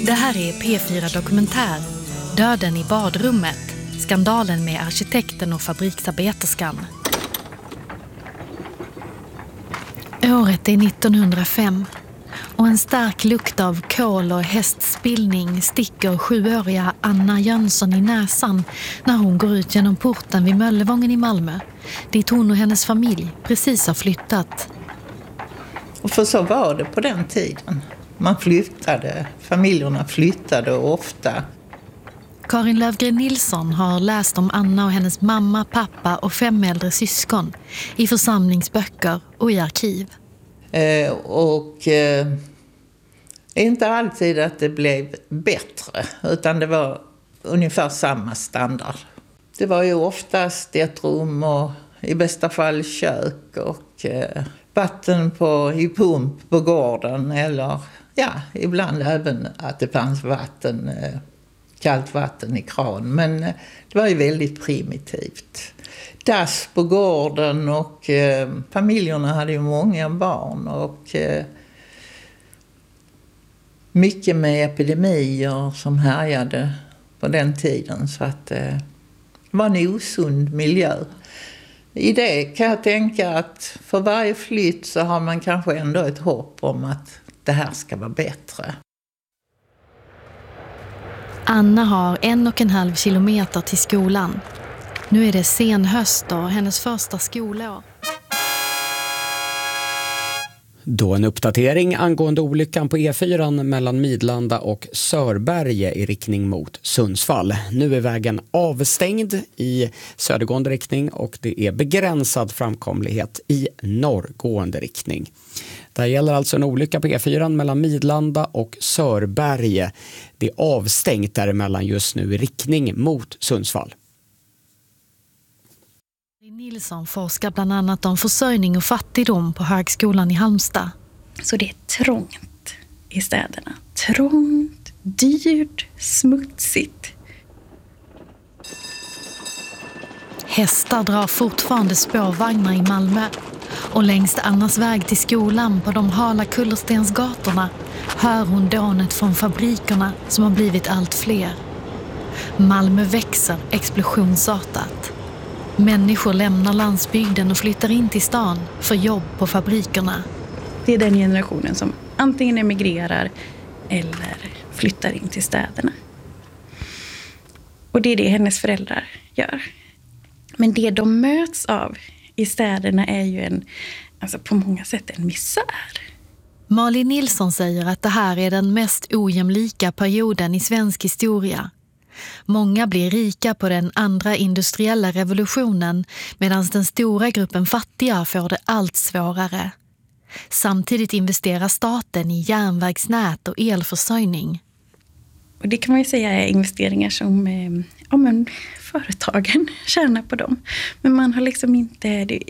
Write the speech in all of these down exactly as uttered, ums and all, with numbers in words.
Det här är P fyra Dokumentär, Döden i badrummet, skandalen med arkitekten och fabriksarbeterskan. Året är nittonhundrafem och en stark lukt av kol och hästspillning sticker sjuåriga Anna Jönsson i näsan när hon går ut genom porten vid Möllevången i Malmö, dit hon och hennes familj precis har flyttat. Och för så var det på den tiden. Man flyttade, familjerna flyttade ofta. Karin Lövgren Nilsson har läst om Anna och hennes mamma, pappa och fem äldre syskon i församlingsböcker och i arkiv. Eh, och eh, inte alltid att det blev bättre, utan det var ungefär samma standard. Det var ju oftast ett rum och i bästa fall kök och eh, vatten på, i pump på gården, eller ja, ibland även att det fanns vatten, eh, kallt vatten i kran. Men eh, det var ju väldigt primitivt. Dass på gården och eh, familjerna hade ju många barn och eh, mycket med epidemier som härjade på den tiden, så att eh, det var en osund miljö. I det kan jag tänka att för varje flytt så har man kanske ändå ett hopp om att det här ska vara bättre. Anna har en och en halv kilometer till skolan. Nu är det sen höst och hennes första skolår. Då en uppdatering angående olyckan på E fyra mellan Midlanda och Sörberge i riktning mot Sundsvall. Nu är vägen avstängd i södergående riktning och det är begränsad framkomlighet i norrgående riktning. Det gäller alltså en olycka på E fyra mellan Midlanda och Sörberge. Det är avstängt däremellan just nu i riktning mot Sundsvall. Nilsson forskar bland annat om försörjning och fattigdom på högskolan i Halmstad. Så det är trångt i städerna. Trångt, dyrt, smutsigt. Hästar drar fortfarande spårvagnar i Malmö. Och längs Annas väg till skolan på de hala kullerstensgatorna hör hon dånet från fabrikerna som har blivit allt fler. Malmö växer explosionsartat. Människor lämnar landsbygden och flyttar in till stan för jobb på fabrikerna. Det är den generationen som antingen emigrerar eller flyttar in till städerna. Och det är det hennes föräldrar gör. Men det de möts av i städerna är ju en, alltså på många sätt en misär. Malin Nilsson säger att det här är den mest ojämlika perioden i svensk historia. Många blir rika på den andra industriella revolutionen medan den stora gruppen fattiga får det allt svårare. Samtidigt investerar staten i järnvägsnät och elförsörjning. Och det kan man ju säga är investeringar som eh, ja, men företagen tjänar på dem. Men man har liksom inte det,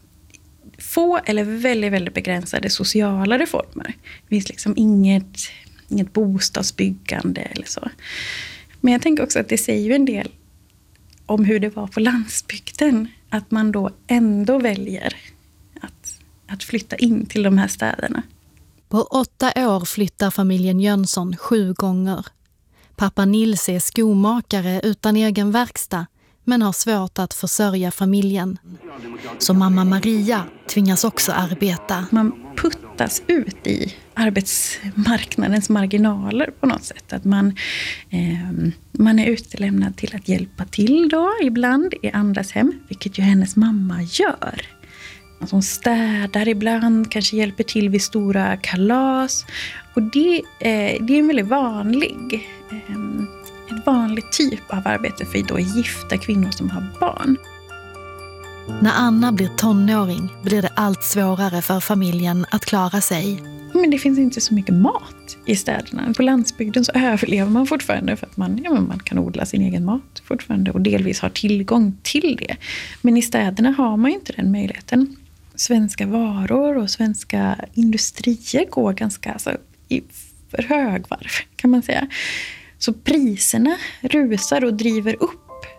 få eller väldigt, väldigt begränsade sociala reformer. Det finns liksom inget, inget bostadsbyggande eller så. Men jag tänker också att det säger ju en del om hur det var på landsbygden. Att man då ändå väljer att, att flytta in till de här städerna. På åtta år flyttar familjen Jönsson sju gånger. Pappa Nils är skomakare utan egen verkstad men har svårt att försörja familjen. Så mamma Maria tvingas också arbeta. Man puttas ut i arbetsmarknadens marginaler på något sätt. Att man, eh, man är utelämnad till att hjälpa till då ibland i andras hem, vilket ju hennes mamma gör. Alltså hon städar ibland, kanske hjälper till vid stora kalas. Och det, eh, det är en väldigt vanlig, eh, en vanlig typ av arbete för då gifta kvinnor som har barn. När Anna blir tonåring blir det allt svårare för familjen att klara sig. Men det finns inte så mycket mat i städerna. På landsbygden så överlever man fortfarande för att man, ja, man kan odla sin egen mat fortfarande och delvis har tillgång till det. Men i städerna har man ju inte den möjligheten. Svenska varor och svenska industrier går ganska alltså, i för högvarv kan man säga. Så priserna rusar och driver upp.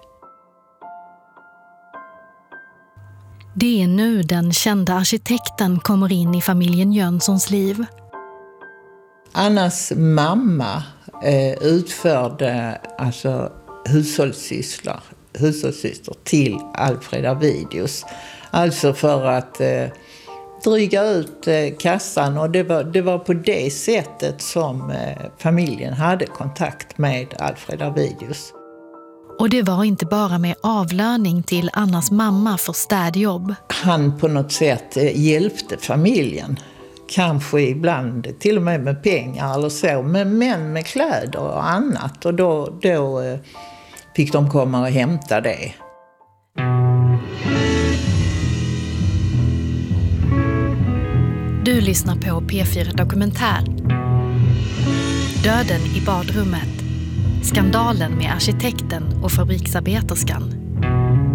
Det är nu den kända arkitekten kommer in i familjen Jönssons liv. Annas mamma eh, utförde alltså hushållssysslor, hushållssysslor till Alfred Arvidius. Alltså för att eh, dryga ut eh, kassan, och det var, det var på det sättet som eh, familjen hade kontakt med Alfred Arvidius. Och det var inte bara med avlöning till Annas mamma för städjobb. Han på något sätt eh, hjälpte familjen. Kanske ibland till och med med pengar eller så, men, men med kläder och annat. Och då, då eh, fick de komma och hämta det. Du lyssnar på P fyra Dokumentär. Döden i badrummet. Skandalen med arkitekten och fabriksarbeterskan.